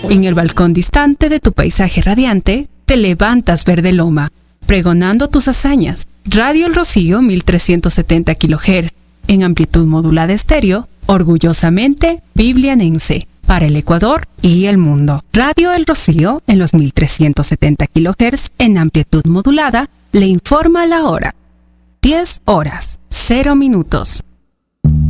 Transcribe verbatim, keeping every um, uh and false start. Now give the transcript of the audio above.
En el balcón distante de tu paisaje radiante, te levantas verde loma, pregonando tus hazañas. Radio El Rocío mil trescientos setenta kilohertz, en amplitud modulada estéreo, orgullosamente biblianense, para el Ecuador y el mundo. Radio El Rocío, en los mil trescientos setenta kilohertz, en amplitud modulada, le informa la hora. diez horas, cero minutos.